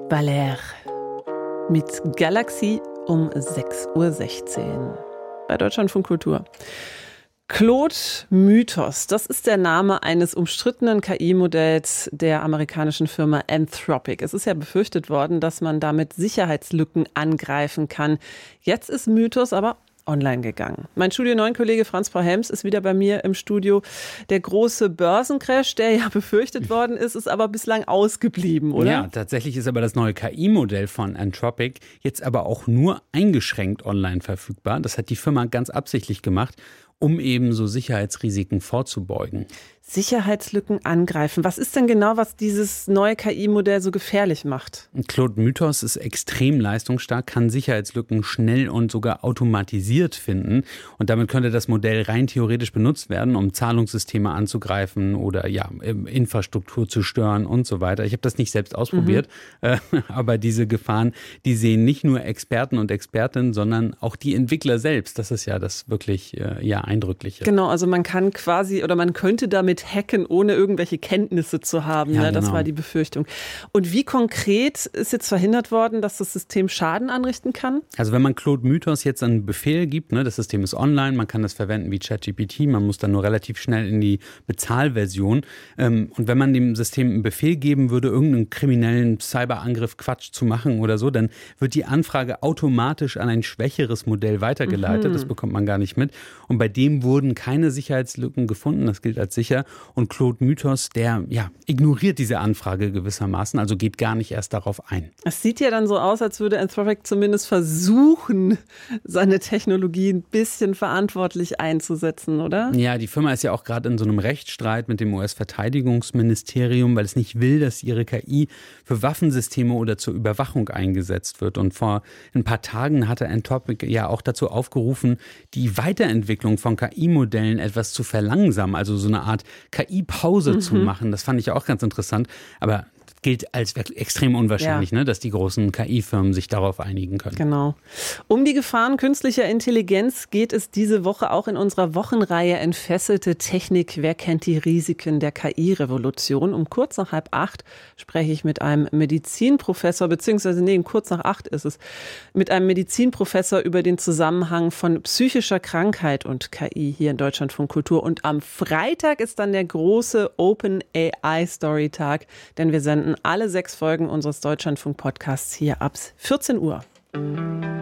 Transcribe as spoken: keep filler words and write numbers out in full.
Valère mit Galaxie um sechs Uhr sechzehn bei Deutschlandfunk Kultur. Claude Mythos, das ist der Name eines umstrittenen K I-Modells der amerikanischen Firma Anthropic. Es ist ja befürchtet worden, dass man damit Sicherheitslücken angreifen kann. Jetzt ist Mythos aber online gegangen. Mein Studio neun Kollege Franz Paul-Helms ist wieder bei mir im Studio. Der große Börsencrash, der ja befürchtet worden ist, ist aber bislang ausgeblieben, oder? Ja, tatsächlich ist aber das neue K I-Modell von Anthropic jetzt aber auch nur eingeschränkt online verfügbar. Das hat die Firma ganz absichtlich gemacht, um eben so Sicherheitsrisiken vorzubeugen. Sicherheitslücken angreifen. Was ist denn genau, was dieses neue K I-Modell so gefährlich macht? Claude Mythos ist extrem leistungsstark, kann Sicherheitslücken schnell und sogar automatisiert finden. Und damit könnte das Modell rein theoretisch benutzt werden, um Zahlungssysteme anzugreifen oder ja, Infrastruktur zu stören und so weiter. Ich habe das nicht selbst ausprobiert, mhm. äh, aber diese Gefahren, die sehen nicht nur Experten und Expertinnen, sondern auch die Entwickler selbst. Das ist ja das wirklich äh, ja, eindrückliche. Genau, also man kann quasi oder man könnte damit hacken, ohne irgendwelche Kenntnisse zu haben. Ja, ne? Das genau. war die Befürchtung. Und wie konkret ist jetzt verhindert worden, dass das System Schaden anrichten kann? Also wenn man Claude Mythos jetzt einen Befehl gibt, ne, das System ist online, man kann das verwenden wie ChatGPT, man muss dann nur relativ schnell in die Bezahlversion. Ähm, und wenn man dem System einen Befehl geben würde, irgendeinen kriminellen Cyberangriff Quatsch zu machen oder so, dann wird die Anfrage automatisch an ein schwächeres Modell weitergeleitet. Mhm. Das bekommt man gar nicht mit. Und bei dem wurden keine Sicherheitslücken gefunden, das gilt als sicher. Und Claude Mythos, der ja, ignoriert diese Anfrage gewissermaßen, also geht gar nicht erst darauf ein. Es sieht ja dann so aus, als würde Anthropic zumindest versuchen, seine Technologie ein bisschen verantwortlich einzusetzen, oder? Ja, die Firma ist ja auch gerade in so einem Rechtsstreit mit dem U S-Verteidigungsministerium, weil es nicht will, dass ihre K I für Waffensysteme oder zur Überwachung eingesetzt wird. Und vor ein paar Tagen hatte Anthropic ja auch dazu aufgerufen, die Weiterentwicklung von K I-Modellen etwas zu verlangsamen, also so eine Art K I-Pause mhm. zu machen. Das fand ich ja auch ganz interessant. Aber das gilt als extrem unwahrscheinlich, ja. ne, dass die großen K I-Firmen sich darauf einigen können. Genau. Um die Gefahren künstlicher Intelligenz geht es diese Woche auch in unserer Wochenreihe Entfesselte Technik. Wer kennt die Risiken der K I-Revolution? Um kurz nach halb acht spreche ich mit einem Medizinprofessor, beziehungsweise nee, kurz nach acht ist es, mit einem Medizinprofessor über den Zusammenhang von psychischer Krankheit und K I hier in Deutschlandfunk Kultur. Und am Freitag ist dann der große Open A I-Story-Tag, denn wir senden alle sechs Folgen unseres Deutschlandfunk-Podcasts hier ab vierzehn Uhr.